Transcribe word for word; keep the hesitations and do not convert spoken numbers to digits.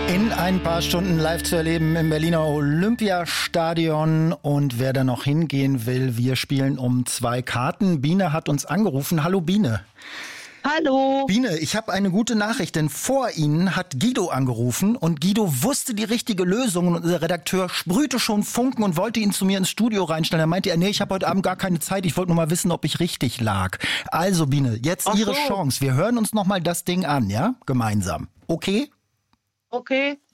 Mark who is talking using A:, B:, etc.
A: In ein paar Stunden live zu erleben im Berliner Olympiastadion. Und wer da noch hingehen will, wir spielen um zwei Karten. Biene hat uns angerufen. Hallo Biene.
B: Hallo.
A: Biene, ich habe eine gute Nachricht, denn vor Ihnen hat Guido angerufen und Guido wusste die richtige Lösung und unser Redakteur sprühte schon Funken und wollte ihn zu mir ins Studio reinstellen. Da meinte er, nee, ich habe heute Abend gar keine Zeit, ich wollte nur mal wissen, ob ich richtig lag. Also Biene, jetzt
B: Ach
A: Ihre
B: so.
A: Chance. Wir hören uns noch mal das Ding an, ja? Gemeinsam. Okay?
B: Okay.